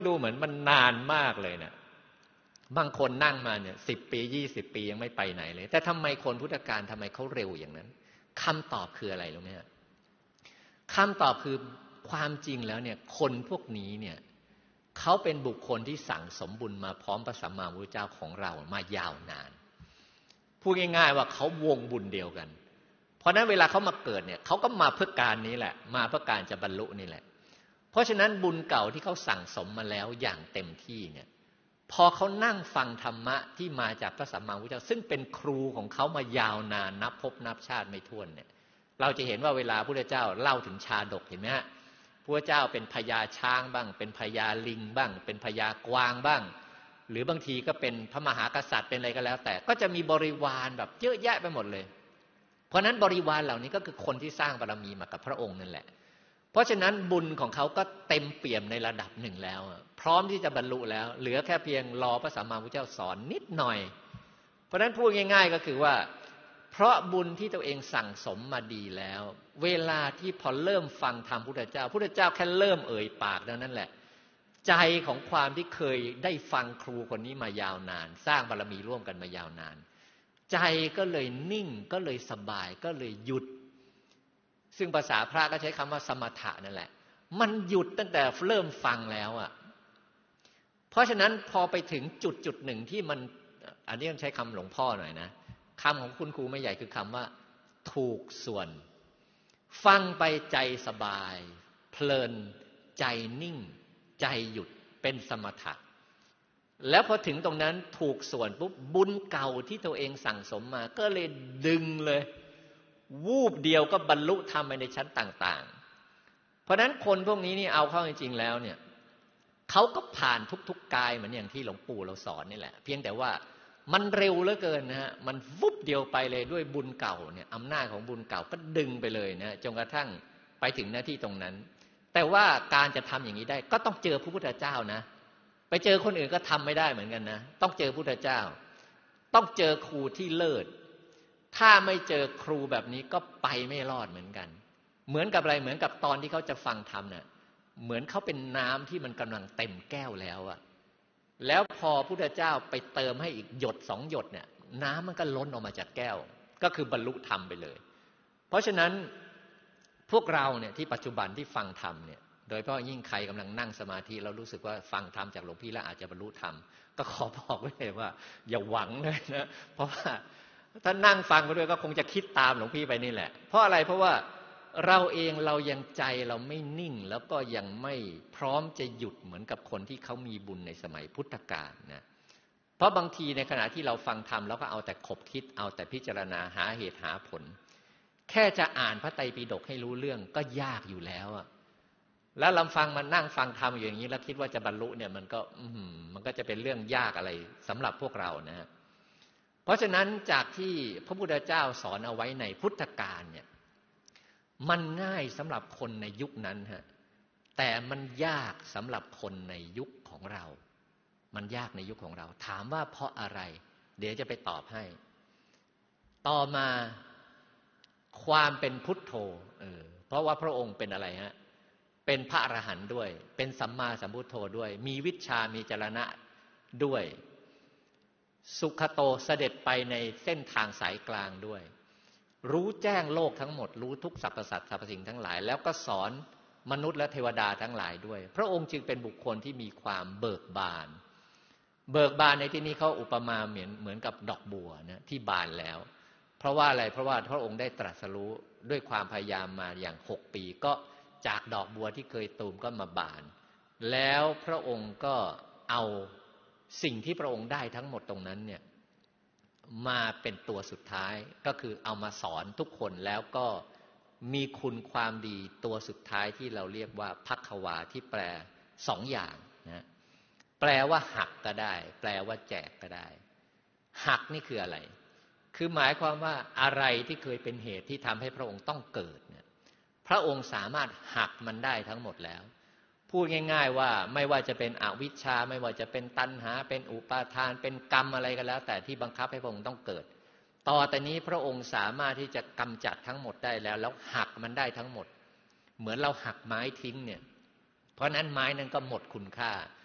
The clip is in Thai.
ดูเหมือนมันนานมากเลยเนี่ยบางคนนั่งมาเนี่ย10 ปี20 ปียังไม่ไปไหนเลยแต่ทำไมคนพุทธกาลทำไมเขาเร็วอย่างนั้นคำตอบคืออะไรรู้ไหมครับคำตอบคือความจริงแล้วเนี่ยคนพวกนี้เนี่ยเขาเป็นบุคคลที่สั่งสมบุญมาพร้อมพระสัมมาสัมพุทธเจ้าของเรามายาวนานพูดง่ายๆว่าเขาวงบุญเดียวกันเพราะนั้นเวลาเขามาเกิดเนี่ยเขาก็มาเพื่อการนี้แหละมาเพื่อการจะบรรลุนี่แหละเพราะฉะนั้นบุญเก่าที่เขาสั่งสมมาแล้วอย่างเต็มที่เนี่ยพอเขานั่งฟังธรรมะที่มาจากพระสัมมาสัมพุทธเจ้าซึ่งเป็นครูของเขามายาวนานนับภพนับชาติไม่ถ้วนเนี่ยเราจะเห็นว่าเวลาพระพุทธเจ้าเล่าถึงชาดกเห็นไหมฮะพระเจ้าเป็นพญาช้างบ้างเป็นพญาลิงบ้างเป็นพญากวางบ้างหรือบางทีก็เป็นพระมหากษัตริย์เป็นอะไรก็แล้วแต่ก็จะมีบริวารแบบเยอะแยะไปหมดเลยเพราะนั้นบริวารเหล่านี้ก็คือคนที่สร้างบารมีมากับพระองค์นั่นแหละเพราะฉะนั้นบุญของเขาก็เต็มเปี่ยมในระดับหนึ่งแล้วพร้อมที่จะบรรลุแล้วเหลือแค่เพียงรอพระสัมมาสัมพุทธเจ้าสอนนิดหน่อยเพราะฉะนั้นพูดง่ายๆก็คือว่าเพราะบุญที่ตัวเองสั่งสมมาดีแล้วเวลาที่พอเริ่มฟังธรรมพุทธเจ้าแค่เริ่มเอ่ยปากนั่นแหละใจของความที่เคยได้ฟังครูคนนี้มายาวนานสร้างบารมีร่วมกันมายาวนานใจก็เลยนิ่งก็เลยสบายก็เลยหยุดซึ่งภาษาพระก็ใช้คำว่าสมถะนั่นแหละมันหยุดตั้งแต่เริ่มฟังแล้วอ่ะเพราะฉะนั้นพอไปถึงจุดหนึ่งที่มันอันนี้ต้องใช้คำหลวงพ่อหน่อยนะคำของคุณครูไม่ใหญ่คือคำว่าถูกส่วนฟังไปใจสบายเพลินใจนิ่งใจหยุดเป็นสมถะแล้วพอถึงตรงนั้นถูกส่วนปุ๊บบุญเก่าที่ตัวเองสั่งสมมาก็เลยดึงเลยวูบเดียวก็บรรลุธรรมไปในชั้นต่างๆเพราะนั้นคนพวกนี้นี่เอาเข้าจริงๆแล้วเนี่ยเขาก็ผ่านทุกๆกายเหมือนอย่างที่หลวงปู่เราสอนนี่แหละเพียงแต่ว่ามันเร็วเหลือเกินนะฮะมันวุบเดียวไปเลยด้วยบุญเก่าเนี่ยอำนาจของบุญเก่าก็ดึงไปเลยนะจนกระทั่งไปถึงหน้าที่ตรงนั้นแต่ว่าการจะทำอย่างนี้ได้ก็ต้องเจอพระพุทธเจ้านะไปเจอคนอื่นก็ทำไม่ได้เหมือนกันนะต้องเจอพระพุทธเจ้าต้องเจอครูที่เลิศถ้าไม่เจอครูแบบนี้ก็ไปไม่รอดเหมือนกันเหมือนกับอะไรเหมือนกับตอนที่เขาจะฟังธรรมเนี่ยเหมือนเขาเป็นน้ำที่มันกำลังเต็มแก้วแล้วอะแล้วพอพระพุทธเจ้าไปเติมให้อีกหยด2 หยดเนี่ยน้ำมันก็ล้นออกมาจากแก้วก็คือบรรลุธรรมไปเลยเพราะฉะนั้นพวกเราเนี่ยที่ปัจจุบันที่ฟังธรรมเนี่ยโดยเฉพาะยิ่งใครกำลังนั่งสมาธิแล้วรู้สึกว่าฟังธรรมจากหลวงพี่แล้วอาจจะบรรลุธรรมก็ขอบอกไว้เลยว่าอย่าหวังเลยนะเพราะว่าถ้านั่งฟังไปด้วยก็คงจะคิดตามหลวงพี่ไปนี่แหละเพราะอะไรเพราะว่าเราเองเรายังใจเราไม่นิ่งแล้วก็ยังไม่พร้อมจะหยุดเหมือนกับคนที่เขามีบุญในสมัยพุทธกาลนะเพราะบางทีในขณะที่เราฟังธรรมเราก็เอาแต่ขบคิดเอาแต่พิจารณาหาเหตุหาผลแค่จะอ่านพระไตรปิฎกให้รู้เรื่องก็ยากอยู่แล้วอะแล้วลำฟังมันนั่งฟังธรรมอยู่อย่างนี้แล้วคิดว่าจะบรรลุเนี่ยมันก็จะเป็นเรื่องยากอะไรสำหรับพวกเรานะเพราะฉะนั้นจากที่พระพุทธเจ้าสอนเอาไว้ในพุทธกาลเนี่ยมันง่ายสำหรับคนในยุคนั้นฮะแต่มันยากสำหรับคนในยุคของเรามันยากในยุคของเราถามว่าเพราะอะไรเดี๋ยวจะไปตอบให้ต่อมาความเป็นพุทโธเพราะว่าพระองค์เป็นอะไรฮะเป็นพระอรหันต์ด้วยเป็นสัมมาสัมพุทโธด้วยมีวิชชามีจรณะด้วยสุขโตเสด็จไปในเส้นทางสายกลางด้วยรู้แจ้งโลกทั้งหมดรู้ทุกสรรพสัตว์สรรพสิ่งทั้งหลายแล้วก็สอนมนุษย์และเทวดาทั้งหลายด้วยพระองค์จึงเป็นบุคคลที่มีความเบิกบานในที่นี้เขาอุปมาเหมือนกับดอกบัวนะที่บานแล้วเพราะว่าอะไรเพราะว่าพระองค์ได้ตรัสรู้ด้วยความพยายามมาอย่าง6 ปีก็จากดอกบัวที่เคยตูมก็มาบานแล้วพระองค์ก็เอาสิ่งที่พระองค์ได้ทั้งหมดตรงนั้นเนี่ยมาเป็นตัวสุดท้ายก็คือเอามาสอนทุกคนแล้วก็มีคุณความดีตัวสุดท้ายที่เราเรียกว่าภัคววาที่แปล2 อย่างนะแปลว่าหักก็ได้แปลว่าแจกก็ได้หักนี่คืออะไรคือหมายความว่าอะไรที่เคยเป็นเหตุที่ทำให้พระองค์ต้องเกิดเนี่ยพระองค์สามารถหักมันได้ทั้งหมดแล้วพูดง่ายๆว่าไม่ว่าจะเป็นอวิชชาไม่ว่าจะเป็นตัณหาเป็นอุปาทานเป็นกรรมอะไรก็แล้วแต่ที่บังคับให้พระองค์ต้องเกิดต่อแต่นี้พระองค์สามารถที่จะกำจัดทั้งหมดได้แล้วหักมันได้ทั้งหมดเหมือนเราหักไม้ทิ้งเนี่ยเพราะนั้นไม้นั้นก็หมดคุณค่า